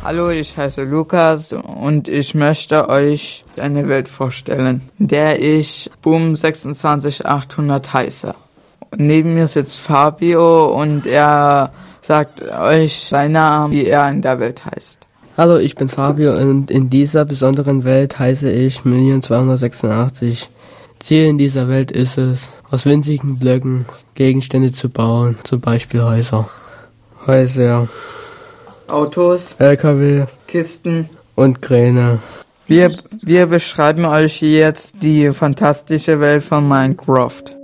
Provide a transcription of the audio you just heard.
Hallo, ich heiße Lukas und ich möchte euch eine Welt vorstellen, in der ich Boom 26800 heiße. Neben mir sitzt Fabio und er sagt euch seinen Namen, wie er in der Welt heißt. Hallo, ich bin Fabio und in dieser besonderen Welt heiße ich 1.286. Ziel in dieser Welt ist es, aus winzigen Blöcken Gegenstände zu bauen, zum Beispiel Häuser. Autos, LKW, Kisten und Kräne. Wir beschreiben euch jetzt die fantastische Welt von Minecraft.